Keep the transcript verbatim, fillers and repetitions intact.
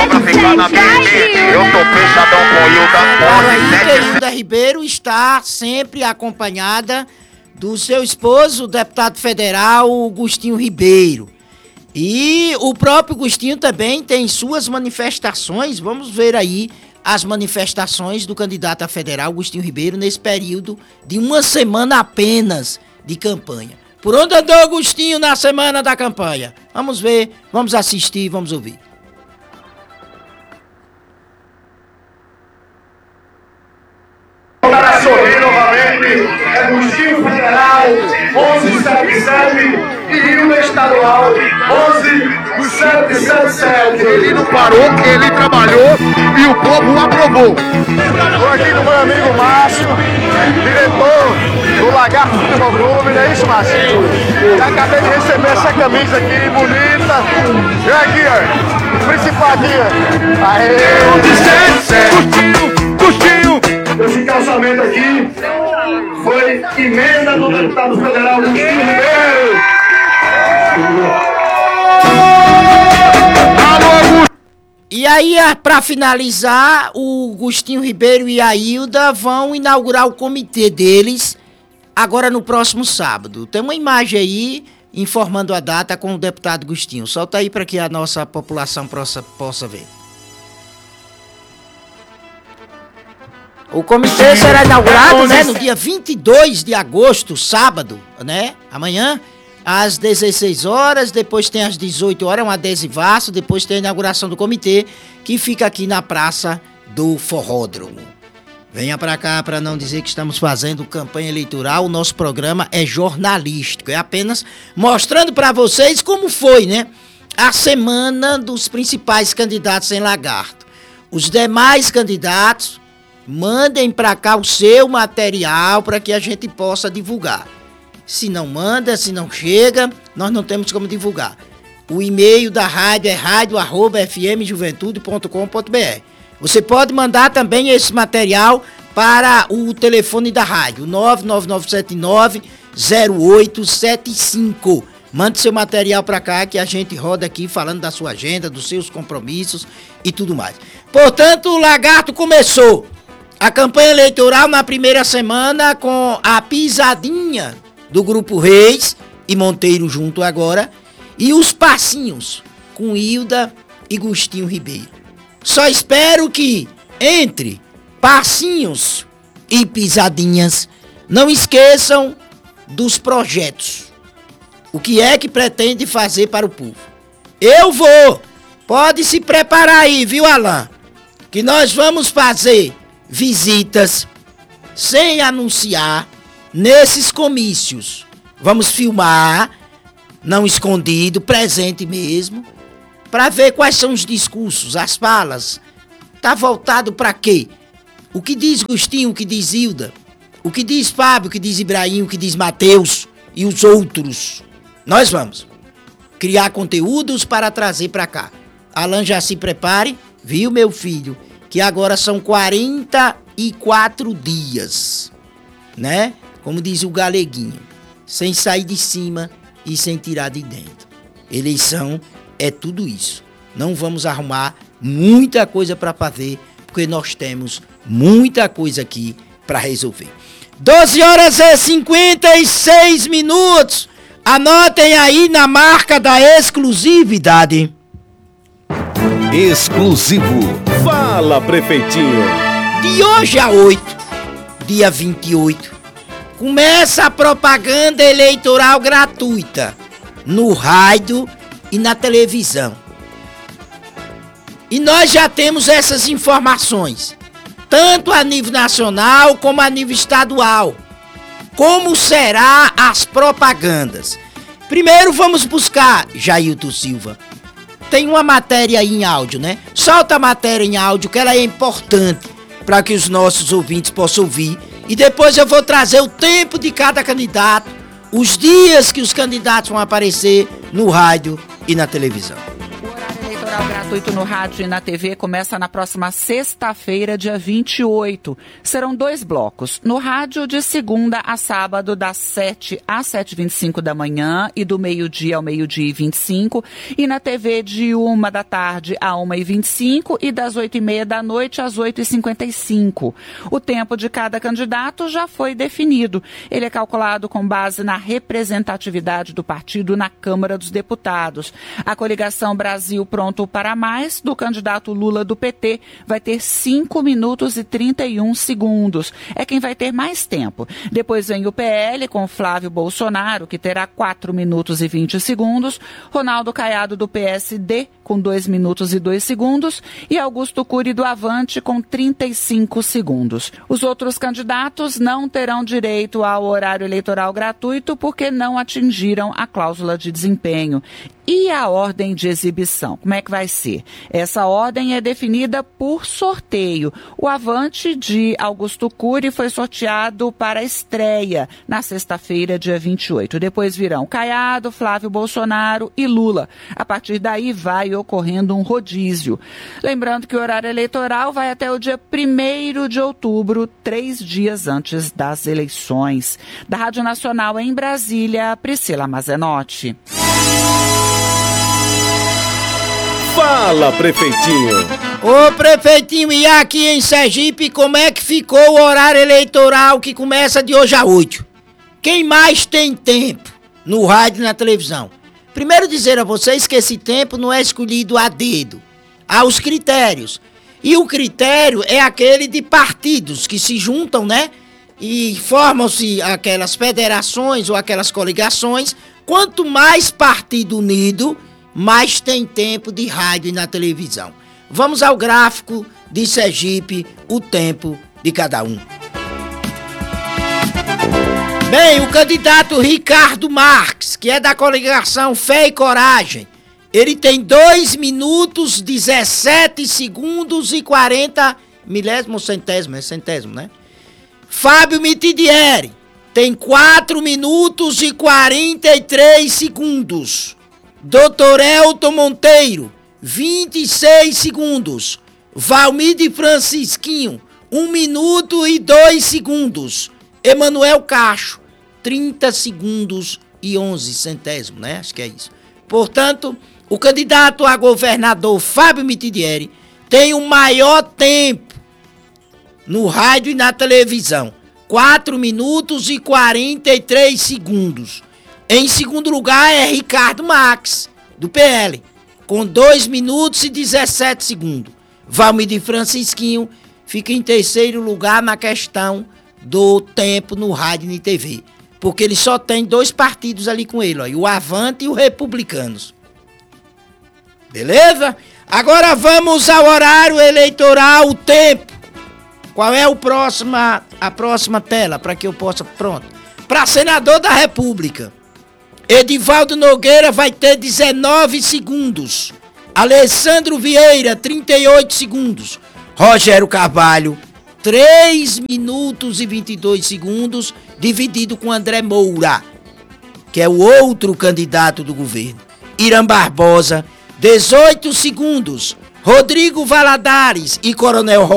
só pra ficar na minha. Eu tô fechadão com Hilda. Aí que Hilda Ribeiro está sempre acompanhada do seu esposo, o deputado federal Gustinho Ribeiro. E o próprio Gustinho também tem suas manifestações. Vamos ver aí as manifestações do candidato a federal Gustinho Ribeiro nesse período de uma semana apenas de campanha. Por onde andou Agostinho na semana da campanha? Vamos ver, vamos assistir, vamos ouvir. Para sorrir novamente, Agostinho Federal, onze setenta e sete, e Rio Estadual, onze setenta e sete. Ele não parou, ele trabalhou e o povo aprovou. Estou aqui com meu amigo Márcio, diretor do Lagarto Futebol Clube, não é isso, Márcio? Já acabei de receber essa camisa aqui, bonita. E aqui, ó, o principal aqui, ó. Aê! Gustinho, Gustinho. Esse calçamento aqui foi emenda do deputado federal Gustinho Ribeiro. E aí, para finalizar, o Gustinho Ribeiro e a Hilda vão inaugurar o comitê deles agora no próximo sábado. Tem uma imagem aí informando a data com o deputado Gustinho. Solta aí para que a nossa população possa, possa ver. O comitê será inaugurado, né, no dia vinte e dois de agosto, sábado, né, amanhã, às dezesseis horas, depois tem às dezoito horas, um adesivaço, depois tem a inauguração do comitê, que fica aqui na Praça do Forródromo. Venha pra cá para não dizer que estamos fazendo campanha eleitoral, o nosso programa é jornalístico, é apenas mostrando para vocês como foi, né, a semana dos principais candidatos em Lagarto. Os demais candidatos, mandem pra cá o seu material para que a gente possa divulgar. Se não manda, se não chega, nós não temos como divulgar. O e-mail da rádio é rádio arroba f m juventude ponto com ponto b r. Você pode mandar também esse material para o telefone da rádio, nove nove nove sete nove zero oito sete cinco. Mande seu material para cá que a gente roda aqui falando da sua agenda, dos seus compromissos e tudo mais. Portanto, o Lagarto começou a campanha eleitoral na primeira semana com a pisadinha do Grupo Reis e Monteiro junto agora, e os passinhos com Hilda e Gustinho Ribeiro. Só espero que entre passinhos e pisadinhas não esqueçam dos projetos. O que é que pretende fazer para o povo? Eu vou, pode se preparar aí, viu, Alain? Que nós vamos fazer visitas sem anunciar nesses comícios. Vamos filmar, não escondido, presente mesmo, para ver quais são os discursos, as falas. Tá voltado para quê? O que diz Gustinho, o que diz Hilda, o que diz Fábio, o que diz Ibrahim, o que diz Mateus e os outros. Nós vamos criar conteúdos para trazer para cá. Alain, já se prepare, viu, meu filho? Que agora são quarenta e quatro dias, né? Como diz o galeguinho, sem sair de cima e sem tirar de dentro. Eleição é tudo isso. Não vamos arrumar muita coisa para fazer, porque nós temos muita coisa aqui para resolver. doze horas e cinquenta e seis minutos. Anotem aí na marca da exclusividade. Exclusivo. Fala, prefeitinho. De hoje a oito, dia vinte e oito, começa a propaganda eleitoral gratuita no rádio e na televisão. E nós já temos essas informações, tanto a nível nacional como a nível estadual. Como será as propagandas? Primeiro vamos buscar, Jailton Silva. Tem uma matéria aí em áudio, né? Solta a matéria em áudio, que ela é importante para que os nossos ouvintes possam ouvir. E depois eu vou trazer o tempo de cada candidato, os dias que os candidatos vão aparecer no rádio e na televisão. O horário eleitoral gratuito gratuito no rádio e na T V começa na próxima sexta-feira, dia vinte e oito. Serão dois blocos. No rádio, de segunda a sábado, das sete às sete e vinte e cinco da manhã e do meio-dia ao meio-dia e vinte e cinco. E na T V, de uma da tarde a uma e vinte e cinco e das oito e meia da noite às oito e cinquenta e cinco. O tempo de cada candidato já foi definido. Ele é calculado com base na representatividade do partido na Câmara dos Deputados. A coligação Brasil Pronto para Mais, do candidato Lula do P T, vai ter cinco minutos e trinta e um segundos. É quem vai ter mais tempo. Depois vem o P L com Flávio Bolsonaro, que terá quatro minutos e vinte segundos. Ronaldo Caiado do P S D com dois minutos e dois segundos. E Augusto Cury do Avante com trinta e cinco segundos. Os outros candidatos não terão direito ao horário eleitoral gratuito porque não atingiram a cláusula de desempenho. E a ordem de exibição, como é que vai ser? Essa ordem é definida por sorteio. O Avante de Augusto Cury foi sorteado para a estreia na sexta-feira, dia vinte e oito. Depois virão Caiado, Flávio Bolsonaro e Lula. A partir daí vai ocorrendo um rodízio. Lembrando que o horário eleitoral vai até o dia primeiro de outubro, três dias antes das eleições. Da Rádio Nacional em Brasília, Priscila Mazenotti. Fala, prefeitinho. Ô, prefeitinho, e aqui em Sergipe, como é que ficou o horário eleitoral que começa de hoje a oito? Quem mais tem tempo no rádio e na televisão? Primeiro dizer a vocês que esse tempo não é escolhido a dedo, há os critérios. E o critério é aquele de partidos que se juntam, né? E formam-se aquelas federações ou aquelas coligações. Quanto mais partido unido, mais tem tempo de rádio e na televisão. Vamos ao gráfico de Sergipe, o tempo de cada um. Bem, o candidato Ricardo Marques, que é da coligação Fé e Coragem, ele tem dois minutos, dezessete segundos e quarenta milésimo ou centésimo, é centésimo, né? Fábio Mitidieri tem quatro minutos e quarenta e três segundos. doutor Elton Monteiro, vinte e seis segundos. Valmir de Francisquinho, um minuto e dois segundos. Emanuel Cacho, trinta segundos e onze centésimos, né? Acho que é isso. Portanto, o candidato a governador Fábio Mitidieri tem o maior tempo no rádio e na televisão. quatro minutos e quarenta e três segundos. Em segundo lugar é Ricardo Marques, do P L, com dois minutos e dezessete segundos. Valmir de Francisquinho fica em terceiro lugar na questão do tempo no rádio e na T V. Porque ele só tem dois partidos ali com ele, ó, o Avante e o Republicanos. Beleza? Agora vamos ao horário eleitoral, o tempo. Qual é o próximo, a próxima tela para que eu possa... Pronto. Para senador da República, Edivaldo Nogueira vai ter dezenove segundos. Alessandro Vieira, trinta e oito segundos. Rogério Carvalho, três minutos e vinte e dois segundos, dividido com André Moura, que é o outro candidato do governo. Irã Barbosa, dezoito segundos. Rodrigo Valadares e Coronel